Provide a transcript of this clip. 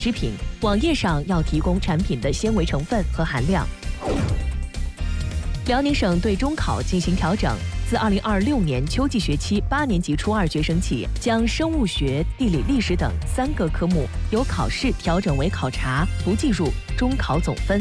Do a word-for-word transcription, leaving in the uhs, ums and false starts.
食品，网页上要提供产品的纤维成分和含量。辽宁省对中考进行调整，自二零二六年秋季学期八年级初二学生起，将生物学、地理、历史等三个科目由考试调整为考察，不计入中考总分。